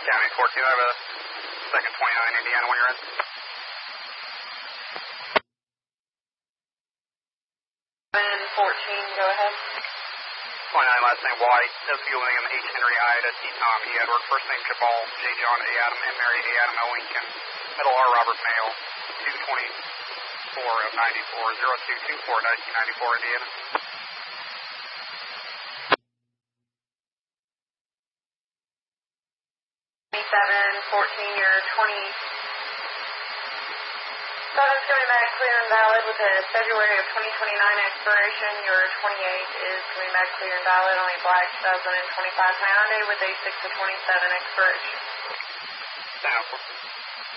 County 14, I have a second 29 Indiana when you're in. 14, go ahead. 29, last name White, W. William, H. Henry, I. Ida, T. Tom, E. Edward, first name Jabal, J. John, A. Adam, M. Mary, A. Adam, L. Lincoln, middle R. Robert Mail, 224 of 94, 0224, 1994, Indiana. 14, you're 27's coming back clear and valid with a February of 2029 expiration. Your 28 is coming back clear and valid on a black 2025 Hyundai with a 6 of 27 expiration.